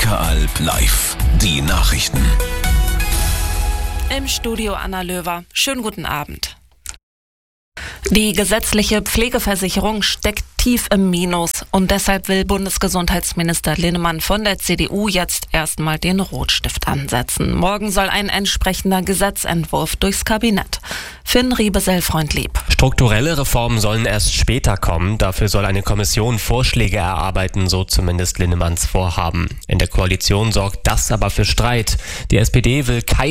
Neckaralb live. Die Nachrichten. Im Studio Anna Löwer. Schönen guten Abend. Die gesetzliche Pflegeversicherung steckt tief im Minus und deshalb will Bundesgesundheitsminister Linnemann von der CDU jetzt erstmal den Rotstift ansetzen. Morgen soll ein entsprechender Gesetzentwurf durchs Kabinett. Finn Riebesell-Freundlieb. Strukturelle Reformen sollen erst später kommen. Dafür soll eine Kommission Vorschläge erarbeiten, so zumindest Linnemanns Vorhaben. In der Koalition sorgt das aber für Streit. Die SPD will keine